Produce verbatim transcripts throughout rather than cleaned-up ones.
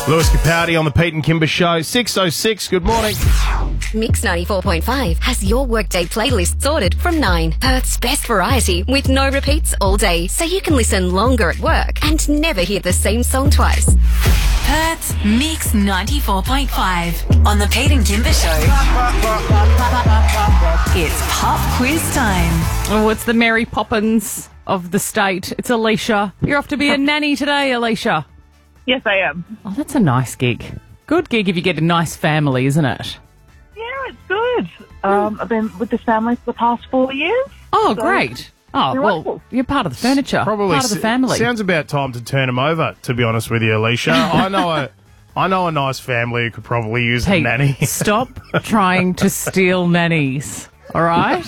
Lewis Capaldi on the Pete and Kimber Show. six oh six, good morning. Mix ninety-four point five has your workday playlist sorted from nine. Perth's best variety with no repeats all day, so you can listen longer at work and never hear the same song twice. Perth's Mix ninety-four point five on the Pete and Kimber Show. It's pop quiz time. Oh, it's the Mary Poppins of the state. It's Alicia. You're off to be a nanny today, Alicia. Yes, I am. Oh, that's a nice gig. Good gig if you get a nice family, isn't it? Yeah, it's good. Um, I've been with this family for the past four years. Oh, So, great. Oh, you're well, wonderful. you're part of the furniture. Probably part of the s- family. Sounds about time to turn them over, to be honest with you, Alicia. I know a, I know a nice family who could probably use a Pete, nanny. stop trying to steal nannies, all right?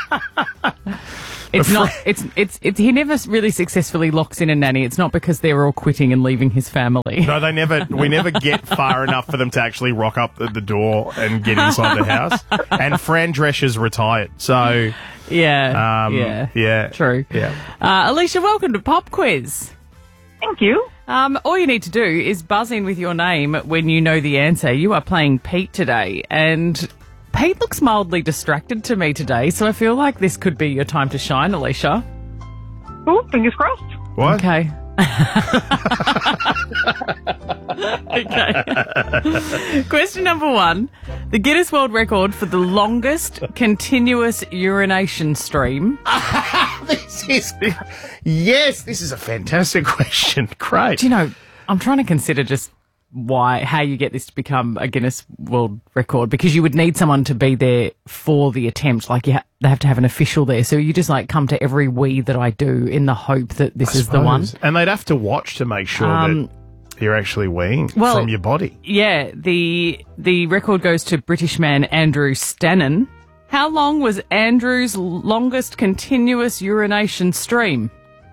It's not. It's, it's it's he never really successfully locks in a nanny. It's not because they're all quitting and leaving his family. No, they never. We never get far enough for them to actually rock up at the door and get inside the house. And Fran Drescher's retired, so Yeah, um, yeah, yeah, true. yeah. Uh, Alicia, welcome to Pop Quiz. Thank you. Um, all you need to do is buzz in with your name when you know the answer. You are playing Pete today, and Pete looks mildly distracted to me today, so I feel like this could be your time to shine, Alicia. Oh, fingers crossed. What? Okay. Okay. Question number one. The Guinness World Record for the longest continuous urination stream. This is yes. This is a fantastic question. Great. Do you know, I'm trying to consider just why, how you get this to become a Guinness World Record, because you would need someone to be there for the attempt. Like, you ha- they have to have an official there. So you just like come to every wee that I do in the hope that this I is the one. suppose. And they'd have to watch to make sure Um, that you're actually weeing well, from your body. Yeah, the the record goes to British man Andrew Stannon. How long was Andrew's longest continuous urination stream?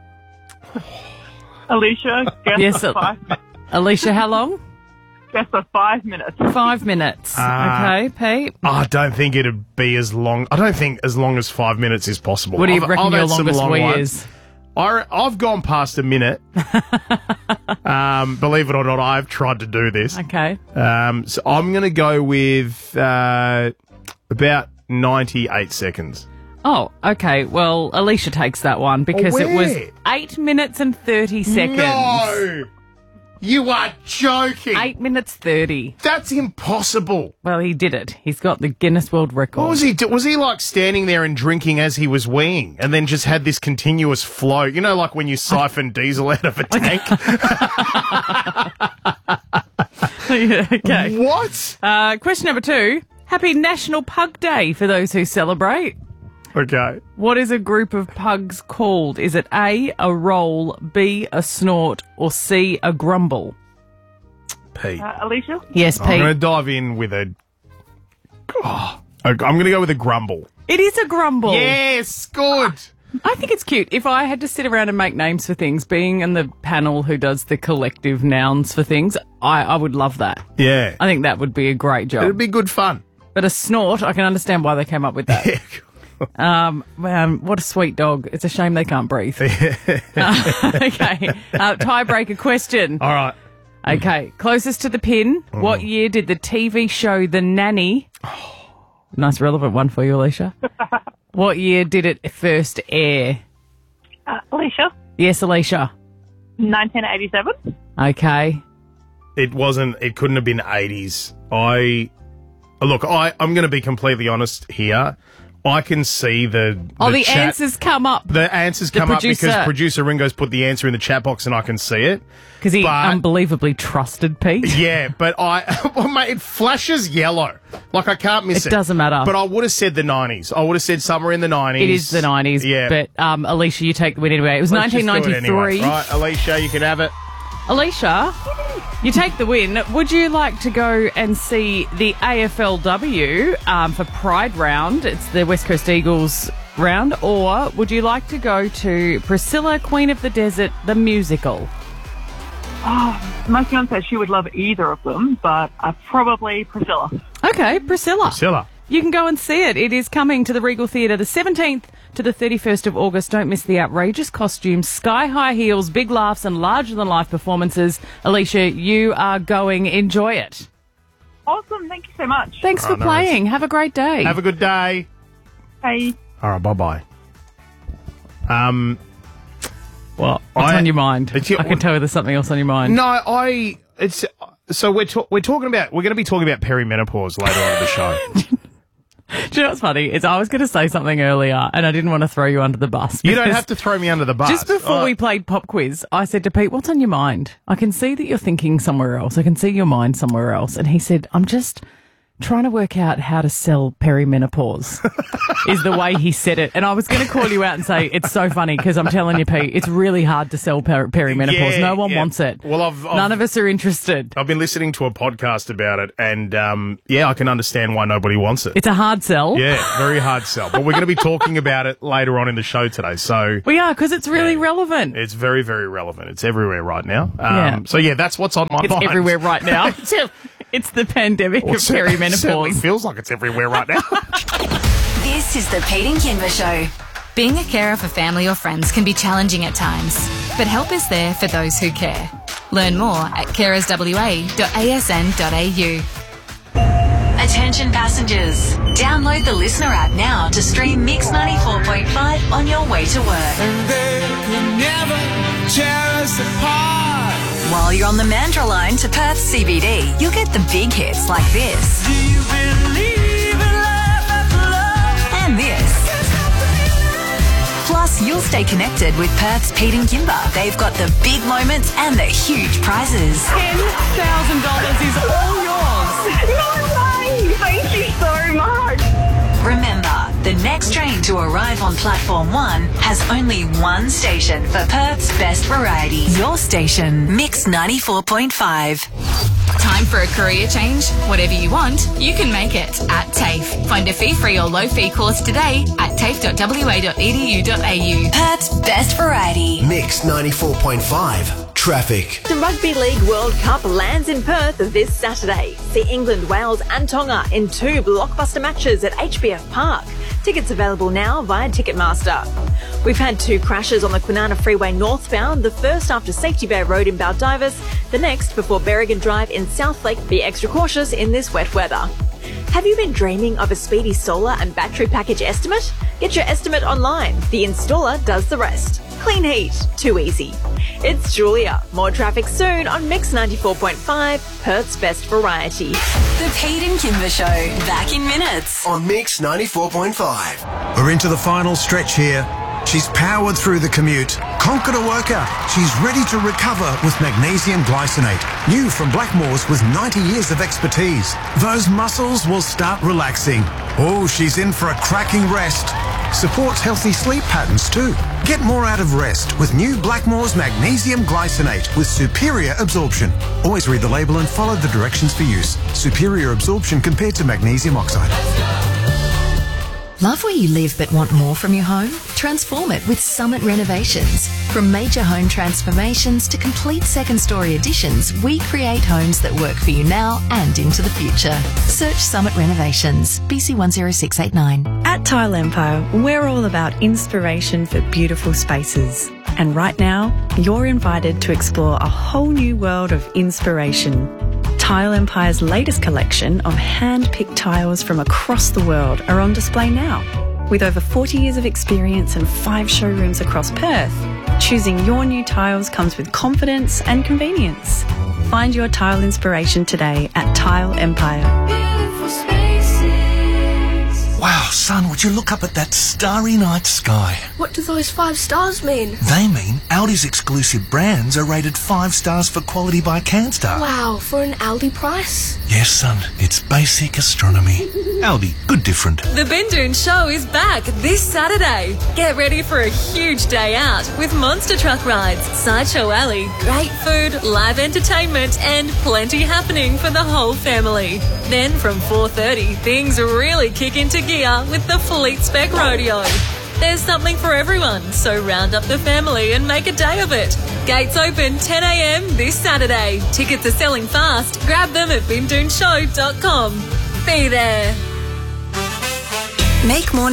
Alicia, guess Yes, for uh, five minutes. Alicia, how long? Guess for five minutes. Five minutes. Uh, okay, Pete. I don't think it'd be as long. I don't think as long as five minutes is possible. What do you I've- reckon I've your had some longest long wee ones. is? I, I've gone past a minute. um, believe it or not, I've tried to do this. Okay. Um, so I'm going to go with uh, about ninety-eight seconds. Oh, okay. Well, Alicia takes that one because it was where? eight minutes and thirty seconds. No! You are joking. Eight minutes thirty. That's impossible. Well, he did it. He's got the Guinness World Record. What was he do? Was he like standing there and drinking as he was weeing and then just had this continuous flow? You know, like when you siphon diesel out of a tank? Yeah, okay. What? Uh, question number two. Happy National Pug Day for those who celebrate. Okay. What is a group of pugs called? Is it A, a roll, B, a snort, or C, a grumble? Pete. Uh, Alicia? Yes, I'm going to Pete. dive in with a... Oh, I'm going to go with a grumble. It is a grumble. Yes, good. I think it's cute. If I had to sit around and make names for things, being in the panel who does the collective nouns for things, I, I would love that. Yeah. I think that would be a great job. It'd be good fun. But a snort, I can understand why they came up with that. Um, um, what a sweet dog. It's a shame they can't breathe. uh, okay. Uh, tiebreaker question. All right. Okay. Closest to the pin. What year did the T V show The Nanny... Nice relevant one for you, Alicia. What year did it first air? Uh, Alicia? Yes, Alicia. nineteen eighty-seven? Okay. It wasn't, it couldn't have been eighties. I, look, I, I'm going to be completely honest here. I can see the, Oh, the chat- answers come up The answers The come producer- up because producer Ringo's put the answer in the chat box and I can see it. because he but- unbelievably trusted Pete. Yeah, but I, well, mate, it flashes yellow. Like, I can't miss it. It doesn't matter. But I would have said the nineties. I would have said somewhere in the nineties. It is the nineties. Yeah. But um, Alicia, you take the win anyway. It was Let's just nineteen do it ninety-three. anyway. Right, Alicia, you can have it. Alicia, you take the win. Would you like to go and see the A F L W um, for Pride Round? It's the West Coast Eagles round. Or would you like to go to Priscilla, Queen of the Desert, the musical? Oh, my fiance, she would love either of them, but uh, probably Priscilla. Okay, Priscilla. Priscilla. You can go and see it. It is coming to the Regal Theatre the seventeenth to the thirty-first of August. Don't miss the outrageous costumes, sky-high heels, big laughs and larger-than-life performances. Alicia, you are going. Enjoy it. Awesome. Thank you so much. Thanks Oh, for no playing. Have a great day. Have a good day. Bye. All right, bye-bye. Um, Well, what's I- on your mind? It's your- I can tell you there's something else on your mind. no, I... It's... So we're, ta- we're talking about... We're going to be talking about perimenopause later on in the show. Do you know what's funny? Is I was going to say something earlier and I didn't want to throw you under the bus. You don't because have to throw me under the bus. Just before Oh, we played Pop Quiz, I said to Pete, what's on your mind? I can see that you're thinking somewhere else. I can see your mind somewhere else. And he said, I'm just trying to work out how to sell perimenopause is the way he said it. And I was going to call you out and say, it's so funny because I'm telling you, Pete, it's really hard to sell per- perimenopause. Yeah, no one yeah. wants it. Well, I've- I've- None of us are interested. I've been listening to a podcast about it, and um, yeah, I can understand why nobody wants it. It's a hard sell. Yeah, very hard sell. But we're going to be talking about it later on in the show today, so We are because it's really Yeah. relevant. it's very, very relevant. It's everywhere right now. Um, Yeah. So yeah, that's what's on my It's mind. everywhere right now. It's the pandemic Well, of it certainly perimenopause. feels like it's everywhere right now. This is the Pete and Kimber Show. Being a carer for family or friends can be challenging at times, but help is there for those who care. Learn more at carers w a dot a s n dot a u. Attention passengers. Download the Listener app now to stream Mix ninety-four point five on your way to work. And they could never tear us apart. While you're on the Mandurah line to Perth C B D, you'll get the big hits like this. Do you believe in life after love? And this. Plus, you'll stay connected with Perth's Pete and Kimber. They've got the big moments and the huge prizes. ten thousand dollars is all yours. No way! Thank you so much. Remember, the next train to arrive on Platform one has only one station for Perth's best variety. Your station, Mix ninety-four point five. Time for a career change? Whatever you want, you can make it at TAFE. Find a fee-free or low-fee course today at tafe dot w a dot e d u dot a u. Perth's best variety. Mix ninety-four point five. Traffic. The Rugby League World Cup lands in Perth this Saturday. See England, Wales and Tonga in two blockbuster matches at H B F Park. Tickets available now via Ticketmaster. We've had two crashes on the Kwinana Freeway northbound, the first after Safety Bay Road in Baldivis, the next before Berrigan Drive in Southlake. Be extra cautious in this wet weather. Have you been dreaming of a speedy solar and battery package estimate? Get your estimate online. The installer does the rest. Clean heat, too easy. It's Julia. More traffic soon on Mix ninety-four point five, Perth's best variety. The Pete and Kimber Show. Back in minutes. On Mix ninety-four point five. We're into the final stretch here. She's powered through the commute, conquered a workout. She's ready to recover with magnesium glycinate. New from Blackmores with ninety years of expertise. Those muscles will start relaxing. Oh, she's in for a cracking rest. Supports healthy sleep patterns too. Get more out of rest with new Blackmores magnesium glycinate with superior absorption. Always read the label and follow the directions for use. Superior absorption compared to magnesium oxide. Love where you live but want more from your home? Transform it with Summit Renovations. From major home transformations to complete second story additions, we create homes that work for you now and into the future. Search Summit Renovations, B C one zero six eight nine. At Tile Empire, we're all about inspiration for beautiful spaces. And right now, you're invited to explore a whole new world of inspiration. Tile Empire's latest collection of hand-picked tiles from across the world are on display now. With over forty years of experience and five showrooms across Perth, choosing your new tiles comes with confidence and convenience. Find your tile inspiration today at Tile Empire. Wow, son, would you look up at that starry night sky? What do those five stars mean? They mean Aldi's exclusive brands are rated five stars for quality by CanStar. Wow, for an Aldi price? Yes, son, it's basic astronomy. Aldi, good different. The Bindoon Show is back this Saturday. Get ready for a huge day out with monster truck rides, Sideshow Alley, great food, live entertainment and plenty happening for the whole family. Then from four thirty, things really kick into gear with the Fleet Spec Rodeo. There's something for everyone, so round up the family and make a day of it. Gates open ten a m this Saturday. Tickets are selling fast. Grab them at bindoon show dot com. Be there. Make mornings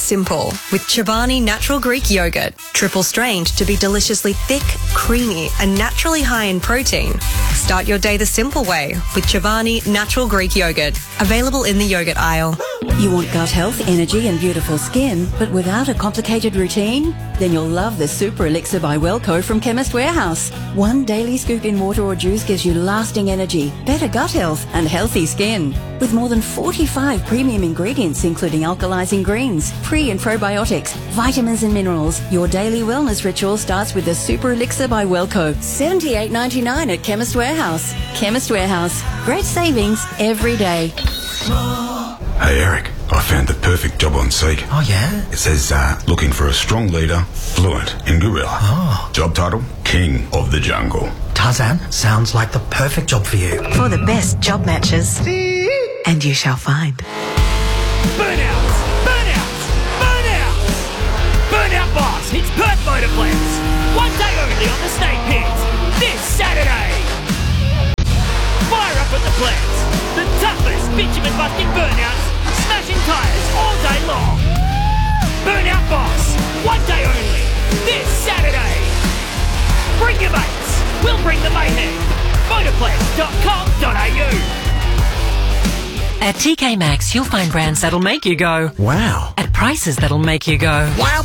simple with Chobani Natural Greek Yogurt. Triple strained to be deliciously thick, creamy and naturally high in protein. Start your day the simple way with Chobani Natural Greek Yogurt. Available in the yogurt aisle. You want gut health, energy and beautiful skin, but without a complicated routine? Then you'll love the Super Elixir by Wellco from Chemist Warehouse. One daily scoop in water or juice gives you lasting energy, better gut health and healthy skin. With more than forty-five premium ingredients including alkalizing greens, pre and probiotics, vitamins and minerals, your daily wellness ritual starts with the Super Elixir by Wellco. seventy-eight ninety-nine at Chemist Warehouse. Chemist Warehouse. Great savings every day. Hey Eric, I found the perfect job on Seek. Oh yeah? It says, uh, looking for a strong leader, fluent in gorilla. Oh. Job title, King of the Jungle. Tarzan, sounds like the perfect job for you. For the best job matches. And you shall find. Burnouts! Burnouts! Burnouts! Burnout Boss hits Perth Motor Plants. One day only on the Snake Pits. This Saturday. Fire up at the plants. The toughest bitumen busting burnouts, smashing tyres all day long. Burnout Boss, one day only, this Saturday. Bring your mates, we'll bring the mayhem. motorplants dot com dot a u. At T K Maxx, you'll find brands that'll make you go, wow. At prices that'll make you go, wow.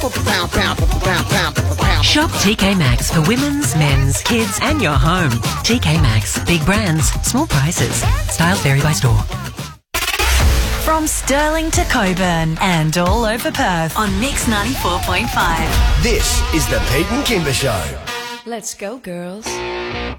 Shop T K Maxx for women's, men's, kids and your home. T K Maxx, big brands, small prices. Styles vary by store. From Stirling to Coburn and all over Perth on Mix ninety-four point five. This is the Pete and Kimber Show. Let's go, girls.